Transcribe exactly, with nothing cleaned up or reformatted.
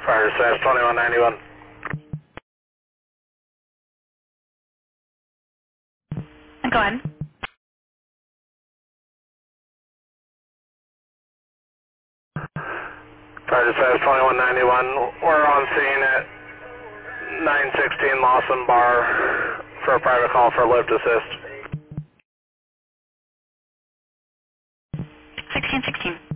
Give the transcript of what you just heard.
Fire dispatch twenty-one ninety-one. Go ahead. Fire dispatch twenty-one ninety-one. We're on scene at nine sixteen Lawson Bar for a private call for lift assist. sixteen sixteen.